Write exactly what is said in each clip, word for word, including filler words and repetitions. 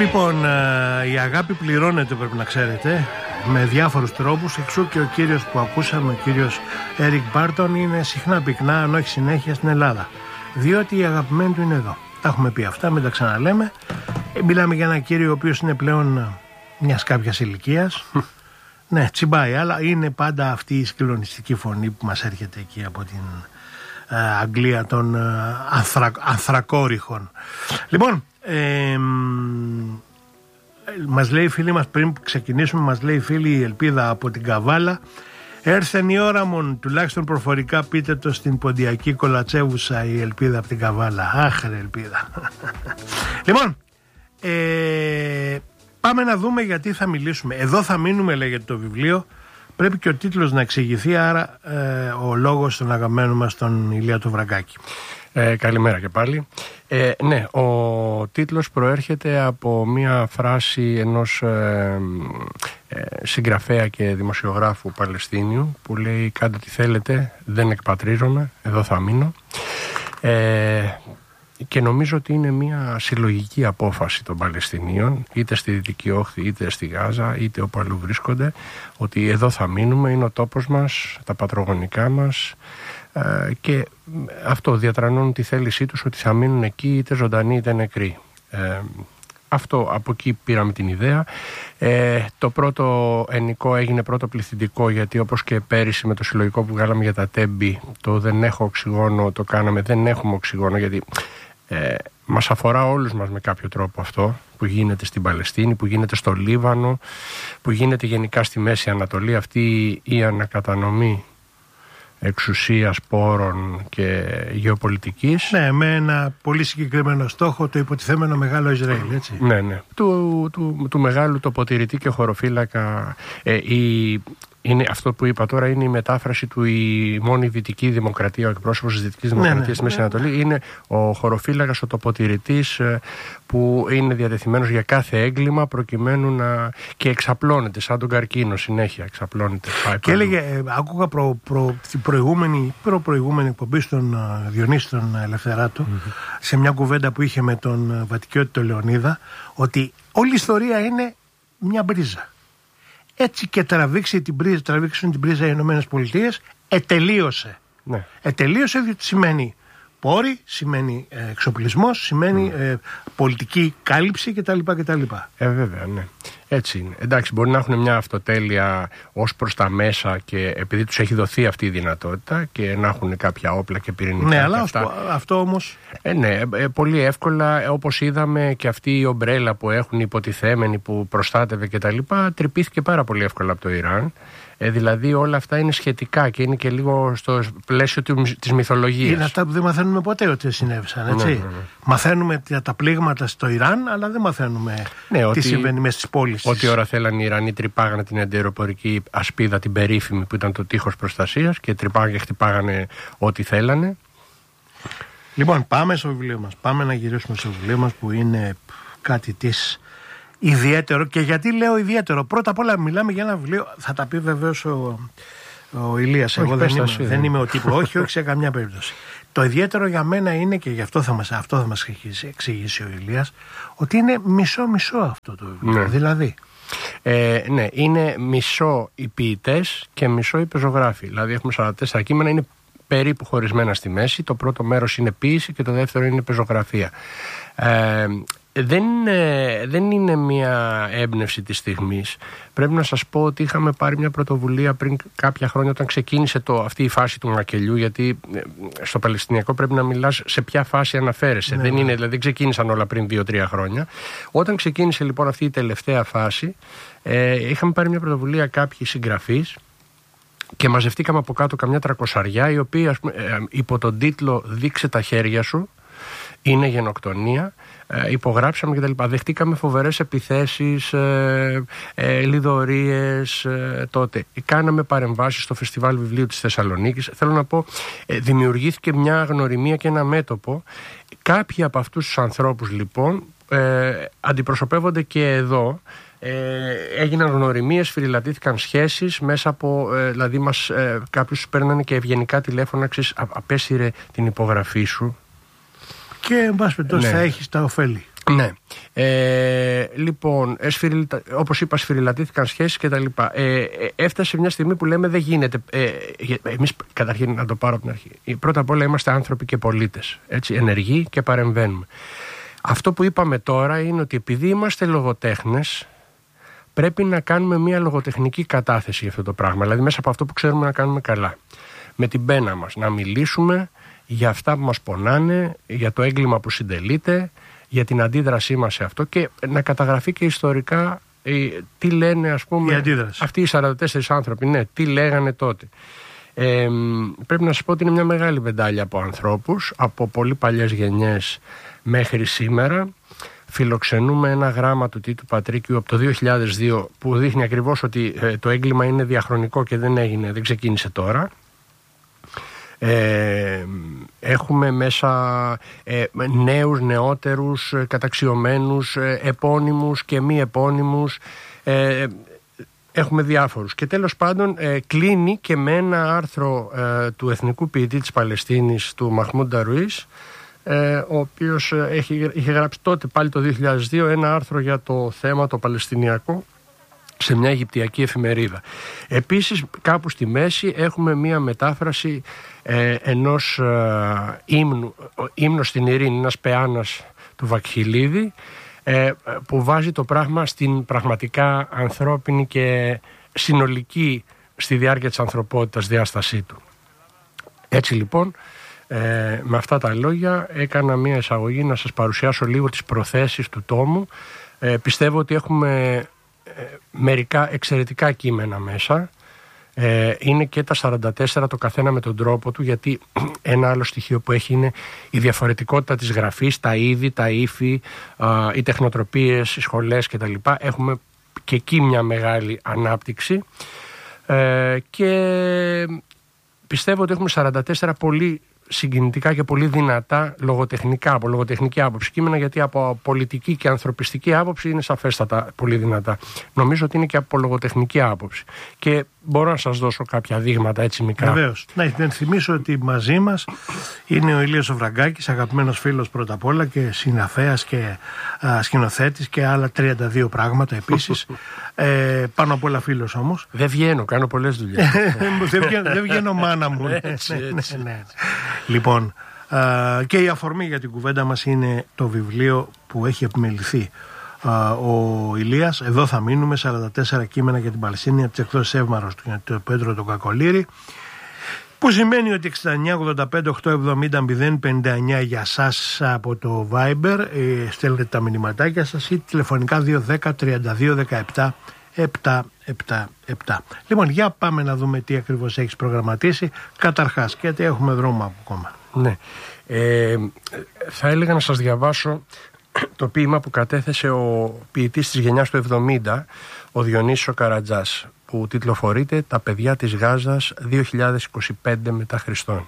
Λοιπόν, η αγάπη πληρώνεται, πρέπει να ξέρετε, με διάφορους τρόπους. Εξού και ο κύριος που ακούσαμε, ο κύριος Έρικ Μπάρτον, είναι συχνά πυκνά, αν όχι συνέχεια, στην Ελλάδα. Διότι η αγαπημένη του είναι εδώ. Τα έχουμε πει αυτά, μην τα ξαναλέμε. Μιλάμε για ένα κύριο ο οποίος είναι πλέον μιας κάποιας ηλικίας. Ναι, τσιμπάει, αλλά είναι πάντα αυτή η συγκλονιστική φωνή που μας έρχεται εκεί από την ε, Αγγλία των ε, ανθρα, ανθρακόριχων. Λοιπόν, ε, μας λέει η φίλη μας, πριν ξεκινήσουμε, μας λέει η φίλη η Ελπίδα από την Καβάλα, έρθεν η ώρα μου, τουλάχιστον προφορικά πείτε το στην ποντιακή κολατσέβουσα, η Ελπίδα από την Καβάλα. Αχ ρε Ελπίδα. Λοιπόν, ε, πάμε να δούμε γιατί θα μιλήσουμε. Εδώ θα μείνουμε, λέγεται το βιβλίο. Πρέπει και ο τίτλος να εξηγηθεί, άρα ε, ο λόγος των αγαπημένων μας, τον Ηλία του Βραγκάκη. Ε, καλημέρα και πάλι. Ε, ναι, ο τίτλος προέρχεται από μία φράση ενός ε, ε, συγγραφέα και δημοσιογράφου Παλαιστίνιου που λέει «Κάντε τι θέλετε, δεν εκπατρίζομαι, εδώ θα μείνω». Ε, και νομίζω ότι είναι μια συλλογική απόφαση των Παλαιστινίων, είτε στη Δυτική Όχθη, είτε στη Γάζα, είτε όπου αλλού βρίσκονται, ότι εδώ θα μείνουμε, είναι ο τόπος μας, τα πατρογονικά μας, ε, και αυτό διατρανώνουν τη θέλησή τους ότι θα μείνουν εκεί είτε ζωντανοί είτε νεκροί. Ε, αυτό, από εκεί πήραμε την ιδέα. Ε, το πρώτο ενικό έγινε πρώτο πληθυντικό, γιατί όπως και πέρυσι με το συλλογικό που βγάλαμε για τα τέμπη, το δεν έχω οξυγόνο, το κάναμε δεν έχουμε οξυγόνο, γιατί ε, μας αφορά όλους μας με κάποιο τρόπο αυτό που γίνεται στην Παλαιστίνη, που γίνεται στο Λίβανο, που γίνεται γενικά στη Μέση Ανατολή, αυτή η ανακατανομή εξουσίας, πόρων και γεωπολιτικής. Ναι, με ένα πολύ συγκεκριμένο στόχο, το υποτιθέμενο μεγάλο Ισραήλ, έτσι. Ναι, ναι. Του, του, του μεγάλου τοποτηρητή και χωροφύλακα. Ε, η, είναι, αυτό που είπα τώρα είναι η μετάφραση του «Η μόνη δυτική δημοκρατία», ο εκπρόσωπος της Δυτικής Δημοκρατίας, ναι, ναι, στη Μέση Ανατολή. Είναι ο χωροφύλακας, ο τοποτηρητής, που είναι διατεθειμένος για κάθε έγκλημα προκειμένου να. Και εξαπλώνεται σαν τον καρκίνο συνέχεια. Εξαπλώνεται. Και έλεγε, ε, άκουγα προ, προ, την προηγούμενη, προ προηγούμενη εκπομπή στον uh, Διονύση τον Ελευθεράτο, mm-hmm. σε μια κουβέντα που είχε με τον uh, Βατικιώτη τον Λεωνίδα, ότι όλη η ιστορία είναι μια μπρίζα. Έτσι και τραβήξει την πρίζα, τραβήξουν την πρίζα οι Ηνωμένες Πολιτείες, ετελείωσε. Ναι. Ετελείωσε διότι σημαίνει πόροι, σημαίνει ε, εξοπλισμός, σημαίνει ε, πολιτική κάλυψη κτλ. κτλ. Ε, βέβαια, ναι. Έτσι είναι. Εντάξει, μπορεί να έχουν μια αυτοτέλεια ως προς τα μέσα και επειδή τους έχει δοθεί αυτή η δυνατότητα και να έχουν κάποια όπλα και πυρηνικά. Ναι, αλλά αυτά. αυτό όμως. Ε, ναι, ε, πολύ εύκολα, όπως είδαμε και αυτή η ομπρέλα που έχουν υποτιθέμενοι που προστάτευε κτλ. Τρυπήθηκε πάρα πολύ εύκολα από το Ιράν. Ε, δηλαδή όλα αυτά είναι σχετικά και είναι και λίγο στο πλαίσιο της μυθολογίας. Είναι αυτά που δεν μαθαίνουμε ποτέ ότι συνέβησαν, έτσι. Ναι, ναι, ναι. Μαθαίνουμε τα πλήγματα στο Ιράν, αλλά δεν μαθαίνουμε ναι, τι ότι, συμβαίνει μέσα στις πόλεις. Ό,τι ώρα θέλαν οι Ιρανοί τρυπάγανε την αντιεροπορική ασπίδα, την περίφημη που ήταν το τείχος προστασίας, και τρυπάγανε και χτυπάγανε ό,τι θέλανε. Λοιπόν, πάμε στο βιβλίο μας. Πάμε να γυρίσουμε στο βιβλίο μας που είναι κάτι της ιδιαίτερο. Και γιατί λέω ιδιαίτερο? Πρώτα απ' όλα μιλάμε για ένα βιβλίο, θα τα πει βεβαίως ο, ο Ηλίας. Εγώ δεν είμαι, δεν, δεν είμαι ο τύπος. όχι, όχι σε καμιά περίπτωση. Το ιδιαίτερο για μένα είναι, και γι' αυτό θα μας, αυτό θα μας εξηγήσει ο Ηλίας, ότι είναι μισό-μισό αυτό το βιβλίο. Ναι. Δηλαδή. Ε, ναι, είναι μισό οι ποιητές και μισό οι πεζογράφοι. Δηλαδή έχουμε σαράντα τέσσερα κείμενα, είναι περίπου χωρισμένα στη μέση. Το πρώτο μέρος είναι ποίηση και το δεύτερο είναι πεζογραφία. Ε, Δεν, δεν είναι μια έμπνευση της στιγμής. Πρέπει να σας πω ότι είχαμε πάρει μια πρωτοβουλία πριν κάποια χρόνια όταν ξεκίνησε το, αυτή η φάση του μακελιού, γιατί στο Παλαιστινιακό πρέπει να μιλάς σε ποια φάση αναφέρεσαι. Ναι, δεν είναι, δηλαδή δεν ξεκίνησαν όλα πριν δύο τρία χρόνια. Όταν ξεκίνησε λοιπόν αυτή η τελευταία φάση, ε, είχαμε πάρει μια πρωτοβουλία κάποιοι συγγραφείς και μαζευτήκαμε από κάτω καμιά τρακοσαριά, οι οποίοι ας πούμε, ε, υπό τον τίτλο «Δείξε τα χέρια σου», είναι γενοκτονία, ε, υπογράψαμε και τα λοιπά. Δεχτήκαμε φοβερές επιθέσεις, ε, ε, λιδωρίες ε, τότε. Κάναμε παρεμβάσεις στο Φεστιβάλ Βιβλίου της Θεσσαλονίκης. Θέλω να πω, ε, δημιουργήθηκε μια γνωριμία και ένα μέτωπο. Κάποιοι από αυτούς τους ανθρώπους λοιπόν ε, αντιπροσωπεύονται και εδώ. Ε, έγιναν γνωριμίες, φυριλατήθηκαν σχέσεις μέσα από, ε, δηλαδή μας, ε, κάποιους παίρνανε και ευγενικά τηλέφωνα, ξέρεις, απέσυρε την υπογραφή σου. Και εν πάση περιπτώσει θα έχεις τα ωφέλη. Ναι. Ε, λοιπόν, εσφυριλτα... όπως είπα, σφυριλατήθηκαν σχέσεις και τα λοιπά. Ε, έφτασε μια στιγμή που λέμε δεν γίνεται. Ε, εμείς, καταρχήν, να το πάρω από την αρχή. Πρώτα απ' όλα είμαστε άνθρωποι και πολίτες. Έτσι, ενεργοί και παρεμβαίνουμε. Αυτό που είπαμε τώρα είναι ότι επειδή είμαστε λογοτέχνες, πρέπει να κάνουμε μια λογοτεχνική κατάθεση για αυτό το πράγμα. Δηλαδή, μέσα από αυτό που ξέρουμε να κάνουμε καλά. Με την πένα μας. Να μιλήσουμε για αυτά που μας πονάνε, για το έγκλημα που συντελείται, για την αντίδρασή μας σε αυτό και να καταγραφεί και ιστορικά ε, τι λένε, ας πούμε, αυτοί οι σαράντα τέσσερις άνθρωποι, ναι, τι λέγανε τότε. Ε, πρέπει να σας πω ότι είναι μια μεγάλη βεντάλια από ανθρώπους, από πολύ παλιές γενιές μέχρι σήμερα. Φιλοξενούμε ένα γράμμα του Τίτου Πατρίκιου από το δύο χιλιάδες δύο που δείχνει ακριβώς ότι ε, το έγκλημα είναι διαχρονικό και δεν έγινε, δεν ξεκίνησε τώρα. Ε, έχουμε μέσα ε, νέους, νεότερους, καταξιωμένους, ε, επώνυμους και μη επώνυμους, ε, έχουμε διάφορους. Και τέλος πάντων ε, κλείνει και με ένα άρθρο ε, του εθνικού ποιητή της Παλαιστίνης, του Μαχμούντ Νταρουίς, ε, ο οποίος έχει, είχε γράψει τότε πάλι το δύο χιλιάδες δύο ένα άρθρο για το θέμα το παλαιστινιακό σε μια Αιγυπτιακή εφημερίδα. Επίσης κάπου στη μέση έχουμε μια μετάφραση ε, ενός ε, ύμνου, ύμνου στην ειρήνη, ένας πεάνας του Βακχιλίδη, ε, που βάζει το πράγμα στην πραγματικά ανθρώπινη και συνολική στη διάρκεια της ανθρωπότητας διάστασή του. Έτσι λοιπόν, ε, με αυτά τα λόγια έκανα μια εισαγωγή να σας παρουσιάσω λίγο τις προθέσεις του τόμου. Ε, πιστεύω ότι έχουμε μερικά εξαιρετικά κείμενα μέσα. Ε, είναι και τα σαράντα τέσσερα το καθένα με τον τρόπο του, γιατί ένα άλλο στοιχείο που έχει είναι η διαφορετικότητα της γραφής, τα είδη, τα ύφη, α, οι τεχνοτροπίες, οι σχολές κτλ. Έχουμε και εκεί μια μεγάλη ανάπτυξη ε, και πιστεύω ότι έχουμε σαράντα τέσσερα πολύ συγκινητικά και πολύ δυνατά λογοτεχνικά, από λογοτεχνική άποψη κείμενα, γιατί από πολιτική και ανθρωπιστική άποψη είναι σαφέστατα πολύ δυνατά. Νομίζω ότι είναι και από λογοτεχνική άποψη. Και μπορώ να σας δώσω κάποια δείγματα έτσι μικρά. Βεβαίως. Να υπενθυμίσω ότι μαζί μας είναι ο Ηλίας ο Βραγκάκης, αγαπημένος φίλος πρώτα απ' όλα και συγγραφέας και α, σκηνοθέτης και άλλα τριάντα δύο πράγματα επίσης. ε, πάνω απ' όλα φίλος όμως. Δεν βγαίνω, κάνω πολλές δουλειές. δεν, βγαίνω, δεν βγαίνω μάνα μου. έτσι, έτσι. ναι, ναι. Λοιπόν, α, και η αφορμή για την κουβέντα μας είναι το βιβλίο που έχει επιμεληθεί α, ο Ηλίας. Εδώ θα μείνουμε, σαράντα τέσσερα κείμενα για την Παλαιστίνη από τις εκδόσεις Εύμαρος του το Πέτρο του Κακολήρη, που σημαίνει ότι εξήντα εννιά ογδόντα πέντε οκτακόσια εβδομήντα μηδέν πενήντα εννιά για σας από το Viber, ε, στέλνετε τα μηνυματάκια σας ή τηλεφωνικά δύο δέκα τριάντα δύο δεκαεπτά επτακόσια εβδομήντα επτά. Λοιπόν, για πάμε να δούμε τι ακριβώς έχεις προγραμματίσει. Καταρχάς, γιατί έχουμε δρόμο ακόμα. Ναι. Ε, θα έλεγα να σας διαβάσω το ποίημα που κατέθεσε ο ποιητής της γενιάς του εβδομήντα, ο Διονύσης ο Καρατζάς, που τιτλοφορείται «Τα παιδιά της Γάζας δύο χιλιάδες είκοσι πέντε μετά Χριστόν».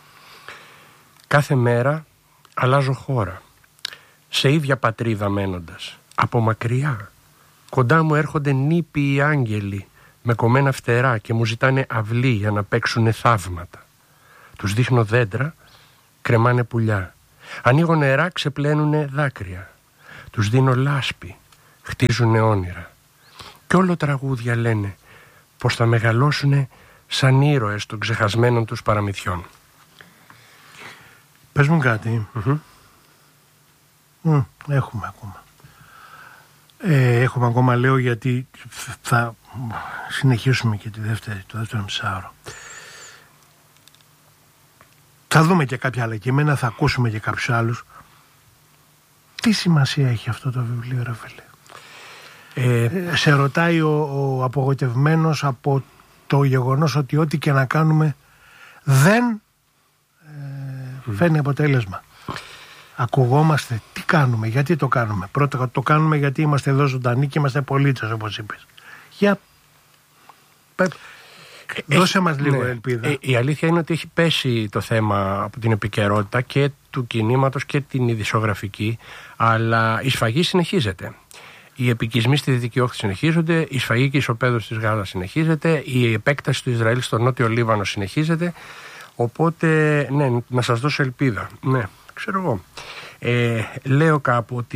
Κάθε μέρα αλλάζω χώρα, σε ίδια πατρίδα μένοντας, από μακριά. Κοντά μου έρχονται νήπιοι άγγελοι με κομμένα φτερά και μου ζητάνε αυλή για να παίξουνε θαύματα. Τους δείχνω δέντρα, κρεμάνε πουλιά. Ανοίγω νερά, ξεπλένουνε δάκρυα. Τους δίνω λάσπη, χτίζουνε όνειρα. Κι όλο τραγούδια λένε πως θα μεγαλώσουνε σαν ήρωες των ξεχασμένων τους παραμυθιών. Πες μου κάτι. Mm-hmm. Mm, έχουμε ακόμα. Ε, έχουμε ακόμα, λέω, γιατί θα συνεχίσουμε και τη δεύτερη, το δεύτερο μισάωρο. Θα δούμε και κάποια άλλα κείμενα, θα ακούσουμε και κάποιους άλλους. Τι σημασία έχει αυτό το βιβλίο, ρε φίλε? Ε, σε ρωτάει ο, ο απογοητευμένος από το γεγονός ότι ό,τι και να κάνουμε δεν ε, φέρνει αποτέλεσμα. Ακουγόμαστε, τι κάνουμε, γιατί το κάνουμε? Πρώτα το κάνουμε γιατί είμαστε εδώ ζωντανοί και είμαστε πολίτες, όπως είπες. Για δώσε μας λίγο ναι. ελπίδα. Η αλήθεια είναι ότι έχει πέσει το θέμα από την επικαιρότητα και του κινήματος και την ειδησιογραφική, αλλά η σφαγή συνεχίζεται. Οι επικισμοί στη Δυτική Όχθη συνεχίζονται, η σφαγή και η ισοπαίδωση της Γάζας συνεχίζεται, η επέκταση του Ισραήλ στο Νότιο Λίβανο συνεχίζεται. Οπότε, ναι, να σας δώσω ελπίδα. Ναι, ξέρω εγώ. Ε, λέω κάπου ότι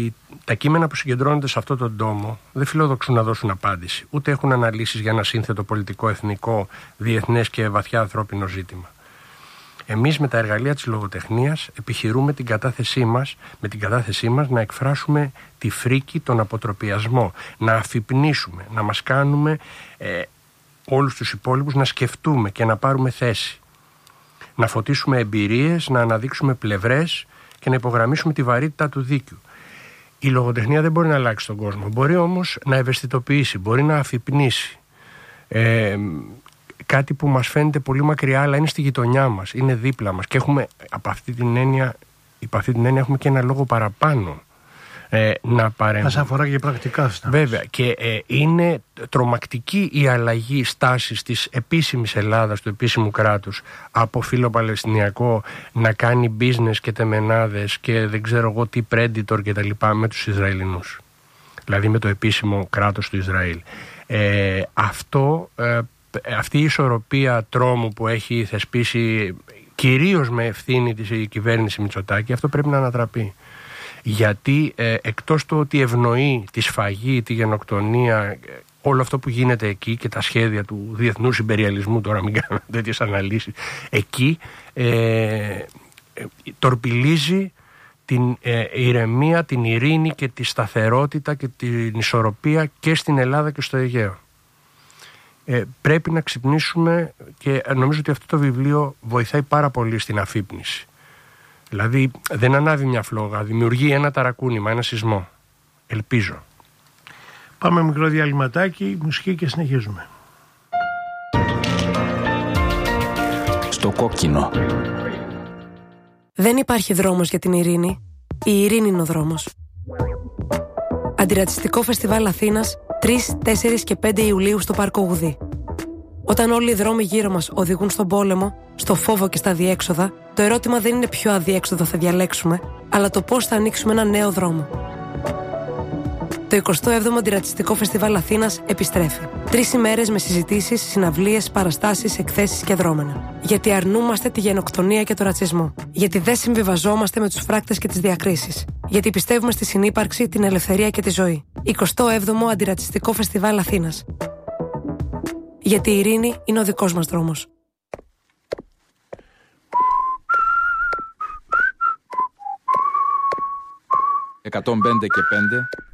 τα κείμενα που συγκεντρώνονται σε αυτόν τον τόμο δεν φιλοδοξούν να δώσουν απάντηση, ούτε έχουν αναλύσεις για ένα σύνθετο πολιτικό, εθνικό, διεθνές και βαθιά ανθρώπινο ζήτημα. Εμείς με τα εργαλεία της λογοτεχνίας επιχειρούμε την κατάθεσή μας, με την κατάθεσή μας να εκφράσουμε τη φρίκη, τον αποτροπιασμό, να αφυπνίσουμε, να μας κάνουμε ε, όλους τους υπόλοιπους να σκεφτούμε και να πάρουμε θέση. Να φωτίσουμε εμπειρίες, να αναδείξουμε πλευρές και να υπογραμμίσουμε τη βαρύτητα του δίκαιου. Η λογοτεχνία δεν μπορεί να αλλάξει τον κόσμο. Μπορεί όμως να ευαισθητοποιήσει, μπορεί να αφυπνίσει. Ε, κάτι που μας φαίνεται πολύ μακριά, αλλά είναι στη γειτονιά μας, είναι δίπλα μας. Και έχουμε, από αυτή την έννοια, υπό αυτή την έννοια έχουμε και ένα λόγο παραπάνω ε, να παρέμβουμε. Μας αφορά και πρακτικά αυτά. Βέβαια. Και ε, είναι τρομακτική η αλλαγή στάσης της επίσημης Ελλάδας, του επίσημου κράτους, από φιλοπαλαιστινιακό να κάνει business και τεμενάδες και δεν ξέρω εγώ τι predator και τα λοιπά με τους Ισραηλινούς. Δηλαδή με το επίσημο κράτος του Ισραήλ. Ε, αυτό, ε, αυτή η ισορροπία τρόμου που έχει θεσπίσει κυρίως με ευθύνη της η κυβέρνηση Μητσοτάκη, αυτό πρέπει να ανατραπεί. Γιατί ε, εκτός του ότι ευνοεί τη σφαγή, τη γενοκτονία, όλο αυτό που γίνεται εκεί και τα σχέδια του διεθνούς ιμπεριαλισμού, τώρα μην κάνουμε τέτοιες αναλύσεις, εκεί ε, ε, τορπιλίζει την ε, ηρεμία, την ειρήνη και τη σταθερότητα και την ισορροπία και στην Ελλάδα και στο Αιγαίο. Ε, πρέπει να ξυπνήσουμε και νομίζω ότι αυτό το βιβλίο βοηθάει πάρα πολύ στην αφύπνιση. Δηλαδή δεν ανάβει μια φλόγα, δημιουργεί ένα ταρακούνημα, ένα σεισμό. Ελπίζω. Πάμε μικρό διαλυματάκι, μουσική και συνεχίζουμε. Στο κόκκινο. Δεν υπάρχει δρόμος για την ειρήνη. Η ειρήνη είναι ο δρόμος. Αντιρατσιστικό Φεστιβάλ Αθήνας τρεις, τέσσερις και πέντε Ιουλίου στο Πάρκο Γουδή. Όταν όλοι οι δρόμοι γύρω μας οδηγούν στον πόλεμο, στο φόβο και στα αδιέξοδα, το ερώτημα δεν είναι ποιο αδιέξοδο θα διαλέξουμε, αλλά το πώς θα ανοίξουμε ένα νέο δρόμο. Το εικοστό έβδομο Αντιρατσιστικό Φεστιβάλ Αθήνας επιστρέφει. Τρεις ημέρες με συζητήσεις, συναυλίες, παραστάσεις, εκθέσεις και δρόμενα. Γιατί αρνούμαστε τη γενοκτονία και το ρατσισμό. Γιατί δεν συμβιβαζόμαστε με τους φράκτες και τις διακρίσεις. Γιατί πιστεύουμε στη συνύπαρξη, την ελευθερία και τη ζωή. εικοστό έβδομο Αντιρατσιστικό Φεστιβάλ Αθήνας. Γιατί η ειρήνη είναι ο δικός μας δρόμος. εκατόν πέντε και πέντε